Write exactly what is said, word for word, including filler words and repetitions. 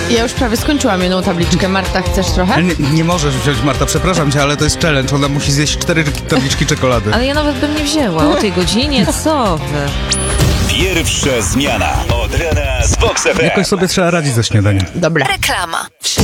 Ja już prawie skończyłam jedną tabliczkę. Marta, chcesz trochę? Nie, nie możesz wziąć, Marta, przepraszam cię, ale to jest challenge. Ona musi zjeść cztery tabliczki czekolady. Ale ja nawet bym nie wzięła o tej godzinie, co wy? Pierwsza zmiana od rana z Vox F M. Jakoś sobie trzeba radzić ze śniadaniem. Dobra. Reklama.